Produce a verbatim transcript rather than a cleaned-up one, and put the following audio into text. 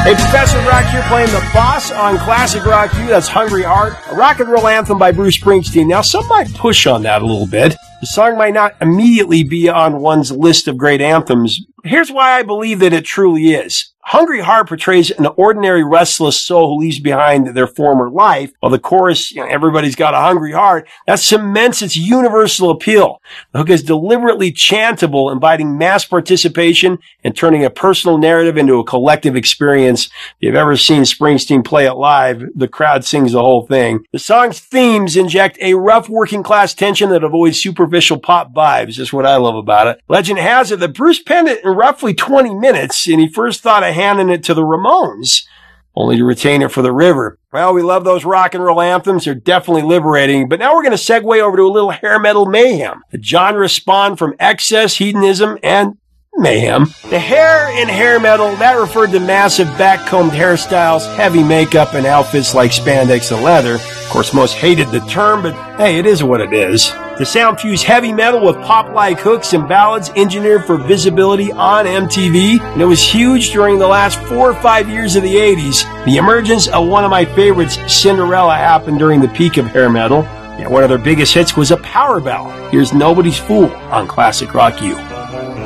Hey, Professor Rock here playing the boss on Classic Rock U. That's Hungry Heart, a rock and roll anthem by Bruce Springsteen. Now, some might push on that a little bit. The song might not immediately be on one's list of great anthems. Here's why I believe that it truly is. Hungry Heart portrays an ordinary restless soul who leaves behind their former life, while the chorus, you know, everybody's got a hungry heart, that cements its universal appeal. The hook is deliberately chantable, inviting mass participation and turning a personal narrative into a collective experience. If you've ever seen Springsteen play it live, the crowd sings the whole thing. The song's themes inject a rough working class tension that avoids superficial pop vibes. That's what I love about it. Legend has it that Bruce penned it in roughly twenty minutes, and he first thought of handing it to the Ramones, only to retain it for the river. Well, we love those rock and roll anthems. They're definitely liberating. But now we're going to segue over to a little hair metal mayhem. The genre spawned from excess, hedonism, and mayhem. The hair in hair metal, that referred to massive back-combed hairstyles, heavy makeup, and outfits like spandex and leather. Of course, most hated the term, but hey, it is what it is. The sound fused heavy metal with pop-like hooks and ballads engineered for visibility on M T V, and it was huge during the last four or five years of the eighties. The emergence of one of my favorites, Cinderella, happened during the peak of hair metal. Yeah, one of their biggest hits was a power ballad. Here's Nobody's Fool on Classic Rock U.